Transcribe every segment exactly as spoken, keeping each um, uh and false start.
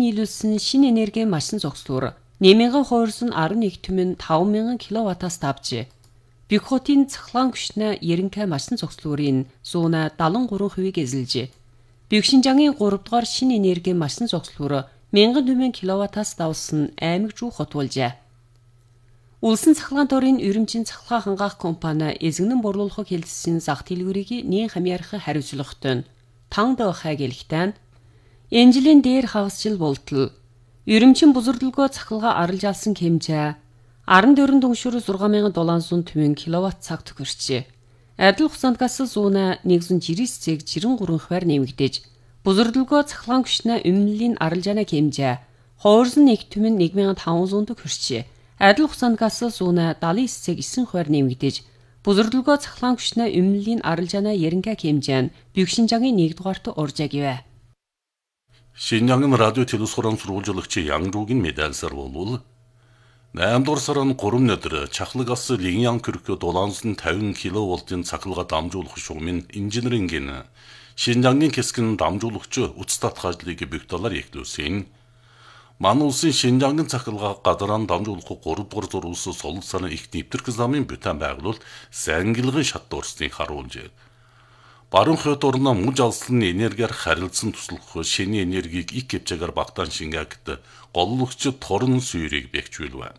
нийлүүлсэн шинэ энергийн машин зогслуур нэмэнгэн хуурсан арван нэг түмэн таван мянган киловаттаас давжээ. Бюхотын цахлаан күшнэ ерөнхий машин зогслуурын зуна далан гурван хувийг эзэлжээ. Бюхшинжангийн гурав дахь шинэ энергийн машин зогслуур мянган түмэн киловаттаас давсан аймаг жуу хотуулжээ. Улсын цахилгаан дорын Өрөмчийн цахилгаан хангаах компани эзэгнэн борлуулахыг хэлсэн зах дэлгүүрийг нэн хамьяарах хариуцлагатай тан дэхэ гэлхтэн энэ жилийн дээр хагасжил болтол Өрөмчийн бузурдлогоо цахилгаан арилж алсан хэмжээ арван дөрвөн дүншүр зургаан мянган долоонзуун түмэн киловатт цаг төгөрчээ. Адил хугацаанд газ зуuna нэгдүгээр жирис цэг жирэн гурван хувиар нэмэгдэж бузурдлогоо цахилгаан күшнэ өмнөлийн арилжаана хэмжээ хуурсан нэг түмэн нэг мянган таван зуун төгөрчээ. Адил хугацаанд газ зуuna далын эсцэг эсрэг хувиар нэмэгдэж бузурдлогоо цахилгаан күшнэ өмнөлийн арилжаана ерөнхий хэмжээ нь Бюхшинжангийн нэгдүгээрт уржаа гэвэ. Шинжаңын радио телевизорын сурвалжуулагч Янгжуугийн медальсаар болвол наймдугаар сарын гурван өдөр чахлаг ас Линьян Кюркө долоонзон тавин киловолтын цахилгаан дамжуулах шугамын инженерингийн Шинжаңгийн хэсгийн дамжуулагч уцтат хажлыг бигталаар эхлүүлсэн. Ман улсын Шинжаңгийн цахилгаан гадаран дамжуулах гурав дахь зурвас солон сарын их нэвтрэх замын бүтээн байгуулалт сангилгын шат дурсныг харуулжээ. Баруун хойд орно муж алслан энергиар харилцсан туслах шинэ энергийг их хэмжээгээр багтаан шингээгт голлогч торон сүйрийг бэхжүүлвэ.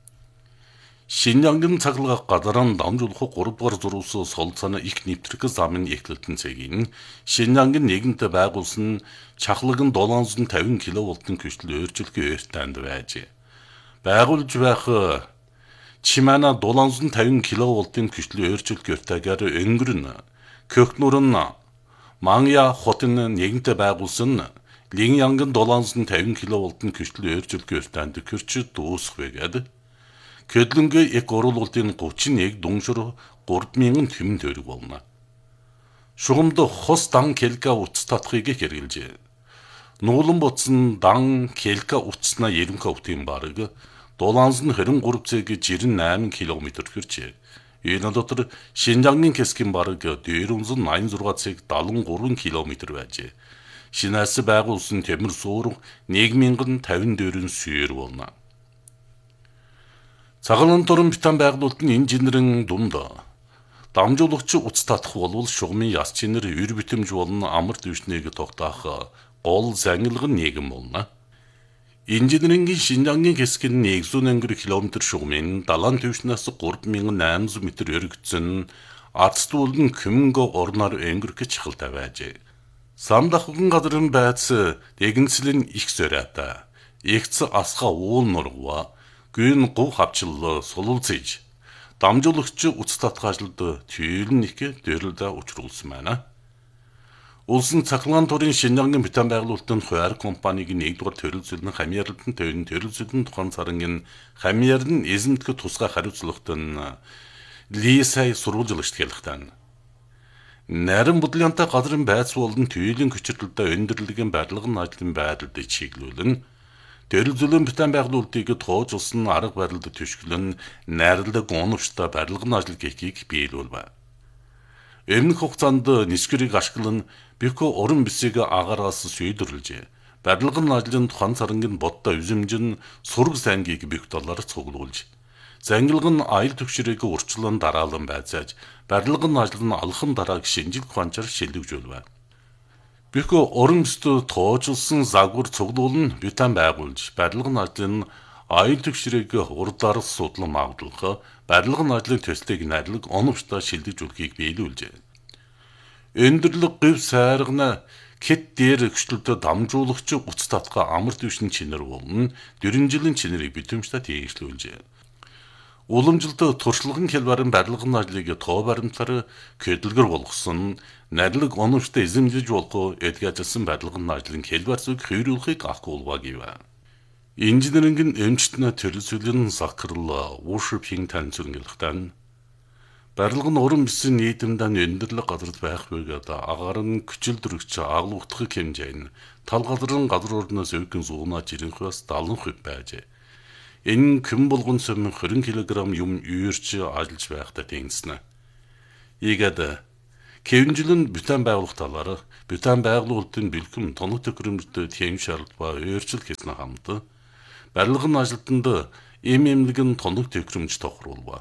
Шинжаңгийн цахилгаан гадаран дамжуулах гурав дахь зурвас солон сарын их нэвтрэх замын эхлэлтэн цэгийн Шинжаңгийн нэгэнтэ байгуулсан чахлагын долоонзон тавин киловолтын күчил өөрчлөлтийн ойртанд байж. Байгуулж байх Чимана долоонзон тавин киловолтын күчил өөрчлөлтийн ойртагаар өнгөрнө. Көхнүрэн Мангя хотын нэгэнтэ байгуулсан Линьянгын долоонзон тавин киловолтын күчил өөрчлөлтийн ойртанд көрч дуусах байгаад Көдлөнгөө эк оруулалтын гучин нэг дүншөр гурав мянган түмэн төгрөг болно. Шугамд хос дан келка уцтатхыг хэрэгжилжээ. Нуулан боцсон дан келка уцснаа ерөнхий өвтийн бараг долоонзон хорин гурав цэг жирэн найман километр хүрчээ. Энэ дотор Шинжаңгийн хэсгийн бараг дөрвөнзөн ноён зургаан цэг далан гурван километр байжээ. Шинээс байгуулсан төмөр суур нэг мянган тавин дөрвөн сүйр болно. Цагаан дуран битэн байгуулалтын инженерийн дунд дамжуулагч уцтатах болвол шугамын яс чинэр өр битэмж болон амар дэвшнийг тогтоох гол зангилгын нийгэм болно. Инженерийн Шинжаңгийн хэсгийн нэгдүгээр өнгөр километр шугамын далайн дэвшнээс гурав мянган найман метр өргөцсөн арцтуулан Кюмэнго орноор өнгөрөх чахалтай байжээ. Самдахгын газрын байц дэгэнцлэн их сөрөөтэй. Игц асха уул нургва гүн гов хавчлал сулулцэж дамжуулагч уцтатгаажилд түйрэн их дөрөлдө учруулсан байна. Улсын цахилгаан дорын Шинжаңгийн битэн байгуулалтын хуваар компаниг нэгдүгээр төрөлцөлн хамьяарлалтын төвийн төрөлцөлн тухайн царангийн хамьяарн эзэмтгэх тусгай хариуцлагатай Лисай сурвалжуулагч хэлэхтэн. Нарийн бодлонтой газрын байц болон түйлийн хүчирдэлтэй өндөрлөгийн барилгын ажлын байрлалыг чиглүүлэн төрөлцөлн битэн байгуулалтыг тоожулсан арга барилд төшгөлн найрлаг оновчтой барилгын ажил гэхийг биелүүлв. Өмнөх хугацаанд нисгэрийг ашиглан Бюхо орон бисийг агаараас сүйдэрлжээ. Барилгын ажлын тухайн царангийн бодтой үзэмжин сураг сангийг Бюхтолоор цуглуулж, зангилгын аял төвшрийг урчлан дараалан байцааж, барилгын ажил нь алхам дарааг шинжил ухаанчаар шилжүүлв. Бюхо орон бисд тоожулсан загвар цуглуулн битэн байгуулж, барилгын ажлын аял төвшрийг урдаар судлан магдлах, барилгын ажлын төслийг найрлаг оновчтой шилжүүлэхийг биелүүлжээ. Өндөрлөг гив сайргана кет дээр хөшлөлтөд дамжуулагч уцтатга амар дэвшин чинэр болон дөрвөн жилийн чинэрийг битэмжтэй тэгшлүүлжээ. Уламжилт туршлагын хэлбарын барилгын ажлыг тоо баримтаар көдөлгөр болгосон найрлаг оновчтой эзэмжиж болох эдгэжсэн барилгын ажлын хэлбэр зүг хөврүүлэхийг ахгуулва гэв. Инженерингийн эмчтнэ төрөлцөлийн сахарл worshiping танцуулгын барилгын уран бисэн нийтэмдэн өндөрлөг газарт байх байгаад агаар нь күчилдөрөгч агуулгах хэмжээ нь тал газрын газар орноос өвгөн зуунаа жирэнхээс далан хөв байжээ. Энэ күн болгон сөмөн хорин килограмм юм үйрч ажиллаж байхдаа тэнцэнэ. Ийгээд Кевинжилэн бүтэн байгууллага талаар бүтэн байгуулалтын бэлгэм тоног төхөөрөмжтэй тэм шаардлагаа өөрчил хийсэн хамт барилгын ажилтнанд эм эмнэлгэн тоног төхөөрөмж тохируулва.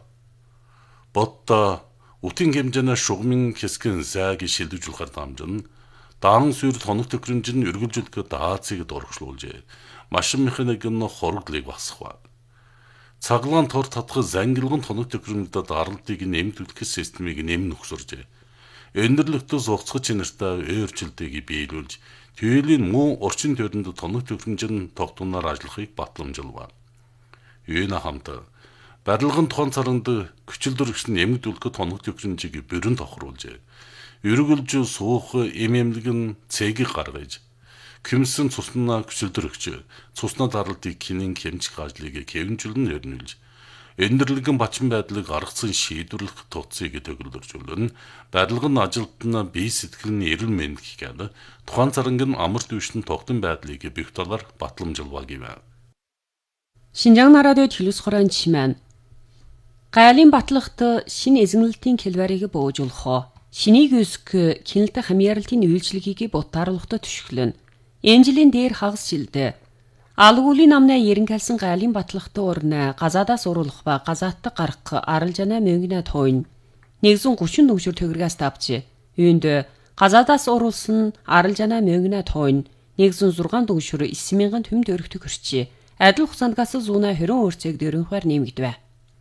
Ботта утын хэмжээний шугамын хэсгэн зайг шилжүүлэхээр дамжин даан сүр тоног төхөөрөмж нь үргэлжлүүлэхэд даацыг дургшлуулжээ. Машин механикийн хоригдлыг басхва. Цаглаан тор татах зангилгын тоног төхөөрөмжөд аралтыг нэмэгдүүлэх системийг нэмэн өгсөржээ. Өндөрлөгтөс угцах чанартай өөрчлөлтийг биелүүлж, төвлийн муу орчин тойронд тоног төхөөрөмжийн тогтноор ажиллахыг батламжилва. Юуна хамт барилгын тухайн царанд хүчил дөрвс нэмэгдүүлэх тоног төхөөрөмжийг бүрэн тохируулжээ. Өргөлж суух эм эмнэлгэн цэгийг гаргаж Күмсэн цуснаа хүчилдөрөгч цуснаа даралтыг кинэн хэмжих ажлыг Кевинжилэн өрнүүлж өндөрлөгөн бачин байдлыг аргацсан шийдвэрлэх тутсыг төгөлдөржүүлэн барилгын ажилтнаа бие сэтгэлийн эрүүл мэндийг гээд тухайн царангийн амар төвшин тогтсон байдлыг бих талаар батламжилваа гэв. Шинжаан радиод хэлс хорон чимэн Гайлын батлагт шинэ эзэмнэлтийн келбарыг бууж шинийг үсг кинэлтэй хамьяарлтын үйлчлэгийг бутааруулахад түшгэлэн Энжлийн дээр хагас шилдэ. Алгуулийн намнаа ерөнхэлсэн гайлын батлагт урна газаадаас уруулах ба газааттай гарах аралжана мөнгөнэ тойн нэгэн гүшин дөнгөөр төгрөгөөс тавч. Үүнд газаадаас уруулсан аралжана мөнгөнэ тойн нэгэн зургаан дөнгөөр девять мянган төмд өргөтөг хөрчи. Адил хугацаандгаас зүүнэ хорин өөрцөг дөрөнхөр нэмэгдэв.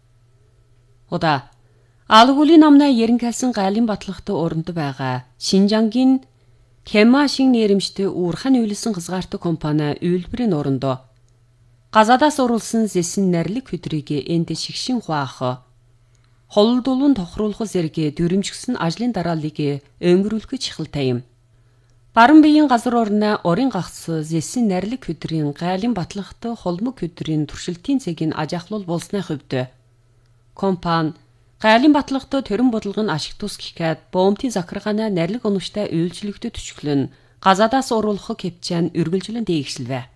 Удаа Алгуулийн намнаа ерөнхэлсэн гайлын батлагт уранд байгаа Шинжангийн Кема шиг нэрэмжтэй уурхан үйлсэн хязгаартай компани үйлбэрийн орондоо газаадаас уруулсан зэсэн нарлиг хөдрийг энд шигшин хуаах холдуулан тохируулах зэрэг дүрмжгсэн ажлын дарааллыг өнгөрүүлэх чихэлтэй юм. Баран биеийн газар орны орын гагц зэсэн нарлиг хөдрийн гайлын батлагт холмог хөдрийн туршилтын цэгийн ажиахлуул болсны хувьд компани Гайлын батлагт төрөн бодлого нь ашигтус гэхэд боомтын захиргааны нарлиг оногчтой үйлчлэгдэд төчглөн газаадаас уруулах кэпчэн үргэлжлэн дээгшилвэ.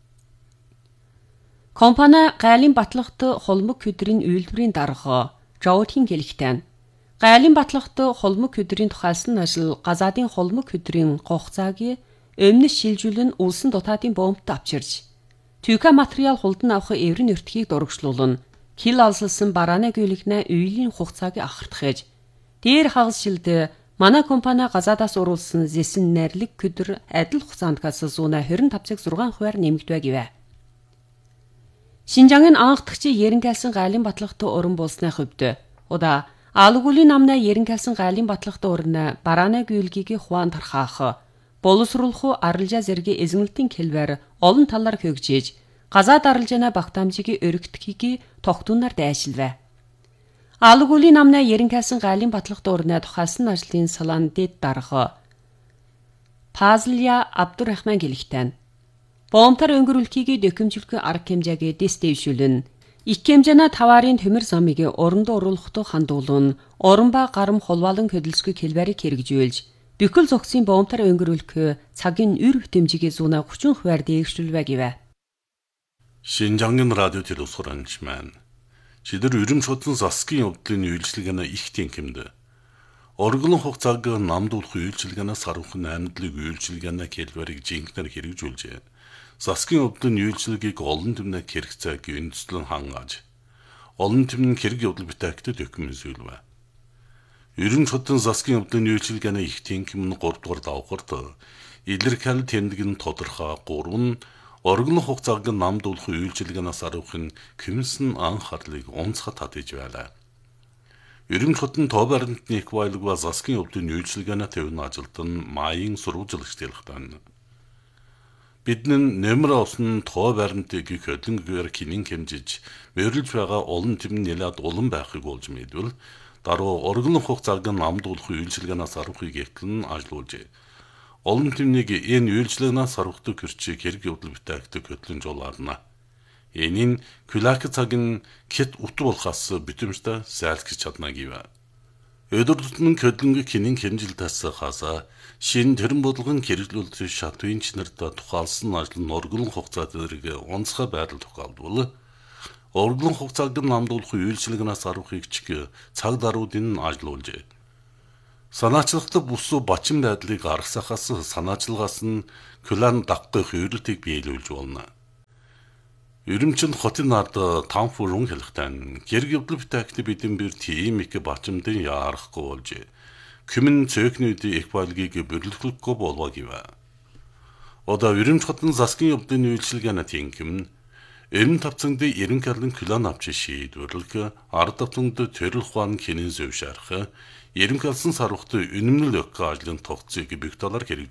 Компани гайлын батлагт холмог хөдрийн үйлдвэрийн дарга Жоутийн гэлэгтэн гайлын батлагт холмог хөдрийн тухайлсан ажил газаадын холмог хөдрийн гогцааг өмнөс шилжүүлэн улсын дутаадын боомт авчирч түйка материал хулдан авах эврэн өртгийг дурагшлуулна. Хил алсалсан барааны гүйлэгнэ үйлийн хугацааг ахартахэж дээр хагас шилдэ манай компани газаадаас уруулсан зэсэн нарлиг көдөр адил хугацаандгаас зүүнэ двадцать пять цагт шесть хувиар нэмэгдэв гэв. Шинжаангийн анхдагчи ерөнхэлсэн гайлын батлагт уран болсны хувьд удаа Алгуулийн намнаа ерөнхэлсэн гайлын батлагт урна барааны гүйлгийг хуан тархаах боловсруулах аралжаа зэрэг эзэмнэлтийн келбэр олон талаар хөгжиж газаад аралжаана багтаамжийг өргөтгөхийг тогтунаар дайшилвэ. Алгуулийн намнаа ерөнхэлсэн гайлын батлагт урна тухайлсан ажлын салаан дэд дарга Пазлия Абдурахман гэлэгтэн боомтар өнгөрүүлэхийг дэкэмжүүлэх арга хэмжээг дэс дэвшүүлэн их хэмжээний таварын төмөр замыг оронд оруулахад хандуулан орон ба гарам холвалан хөдөлсгүй хэлбэрийг хэрэгжүүлж бүхэл зогсын боомтар өнгөрүүлэх цагийн үр хэмжээг зүүнэ тридцать хувиар дэвшүүлвэ гэв. Шинжаангийн радио телевизорчман шидэр өрөм шудлан засгийн явдлын үйлчилгээний их тэнхимд орглон хугацааг намдуулах үйлчилгээнээс харуулах найрамдлыг үйлчилгээний хэлбэрийг жинхэнээр хэрэгжүүлжээ. Засгийн явдлын үйлчилгээг олон түмнээ хэрэгцээг үндэслэн хангааж олон түмний хэрэг явдал бүтээгдэд документжүүлвэ. Өрөм шудлан засгийн явдлын үйлчилгээний их тэнхим нь гурав дахь давхарт илэрхийлэл тэмдэг нь тодорхой гурав нь орглон хугацааг намдуулах үйлчилгээнээс харуулах Күмсэн анхаарлыг онцгой татаж байлаа. Өрөм шудлан тоо баримтны их байлга засгийн явдлын үйлчилгээний төвн ажилд нь маягийн сурвалжлагч дэлхтэн. Бидний нэмэр авсан тоо баримтыг хөдөлгөөр кинэн хэмжиж мөрөлж байгаа олон тэм нэлээд улам байхыг болж мэдвэл даруй орглон хугацааг намдуулах үйлчилгээнээс харуулахыг эхлэн ажиллуулжээ. Олон тэмнийг энэ үйлчлэгнээс харуулдаг хэрчийг хэрэг явдал бүтээгдэг хөтлөн жуулаарна. Энэ нь күлак цагийн кит ут болохоос битэмжтэй зайлсхийж чадна гэв. Өдөр тутмын хөдлөнгийн кинэн хэмжилтээс хасаа шин төрөн бодлогын хэрэгжүүлэлт шатвын чинэрд тухайлсан ажил нь орглон хугацаа зэрэг онцгой байдал тохиолдвол орглон хугацааг намдуулах үйлчлэгнээс харуулахыг чиг цаг даруйдын ажиллуулжээ. Санаачлагта бусуу бачин байдлыг гаргасахаас санаачлагаас нь клан даггах хөврөлтийг биелүүлж болно. Өрөмчөнд хотын ард там фурун хэлхтэн гэргэвдэл битакт бидэн бир тийм их бачимдын яарахгүй болж күмэн цөөхнүүдийн эквалгийг бүрлэхгүй болвоо гива. Одоо өрөмч хотын засгийн явдлын үйлчилгээний тэнкэм Эм тавцангды эрен карлын клан авч шийдвэрлэх ард тавцангд төрөл хуан хинэн зөвшөөрөх эрен калсан сарвахт үнэмнэл ök ажлын тогтцыг бигталар хэрэгж